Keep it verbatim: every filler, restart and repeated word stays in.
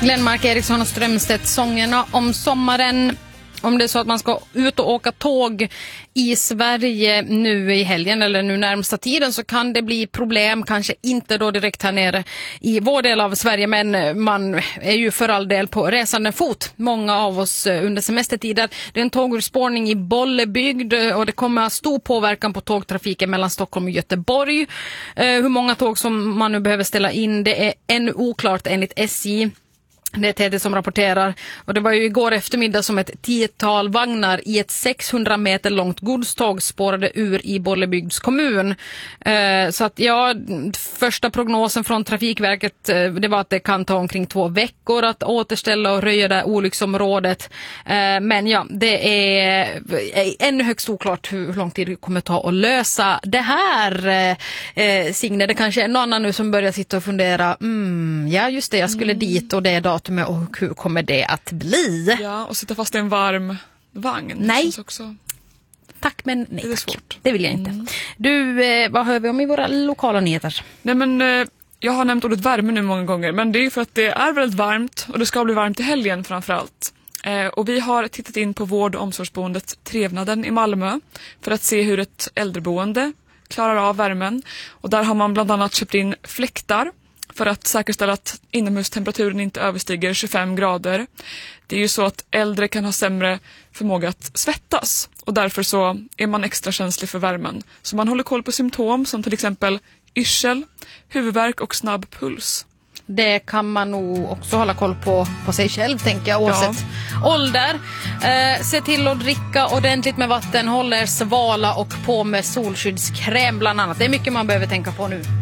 Glenmark Eriksson och Strömstedt, sångerna om sommaren. Om det är så att man ska ut och åka tåg i Sverige nu i helgen eller nu närmsta tiden, så kan det bli problem, kanske inte då direkt här nere i vår del av Sverige, men man är ju för all del på resande fot. Många av oss under semestertider. Det är en tågurspårning i Bollebygd och det kommer att stor påverkan på tågtrafiken mellan Stockholm och Göteborg. Hur många tåg som man nu behöver ställa in, det är ännu oklart enligt S J. Det är T D som rapporterar, och det var ju igår eftermiddag som ett tiotal vagnar i ett sexhundra meter långt godståg spårade ur i Bollebygds kommun. Eh, så att ja, första prognosen från Trafikverket eh, det var att det kan ta omkring två veckor att återställa och röja det olycksområdet. Eh, men ja, det är, är ännu högst oklart hur lång tid det kommer ta att lösa det här. Eh, Signe, det kanske är någon annan nu som börjar sitta och fundera, mm, ja just det, jag skulle mm. dit och det är datum och hur kommer det att bli? Ja, och sitta fast i en varm vagn. Nej. Också... Tack, men nej. Det är tack. svårt. Det vill jag inte. Mm. Du, eh, vad hör vi om i våra lokala nyheter? Nej, men eh, jag har nämnt ordet värme nu många gånger, men det är för att det är väldigt varmt och det ska bli varmt i helgen framförallt. Eh, och vi har tittat in på vård- och omsorgsboendet Trevnaden i Malmö för att se hur ett äldreboende klarar av värmen. Och där har man bland annat köpt in fläktar för att säkerställa att inomhustemperaturen inte överstiger tjugofem grader. Det är ju så att äldre kan ha sämre förmåga att svettas och därför så är man extra känslig för värmen. Så man håller koll på symptom som till exempel yrsel, huvudvärk och snabb puls. Det kan man nog också hålla koll på på sig själv, tänker jag, oavsett ja. ålder. Eh, se till att dricka ordentligt med vatten, hålla er svala och på med solskyddskräm bland annat. Det är mycket man behöver tänka på nu.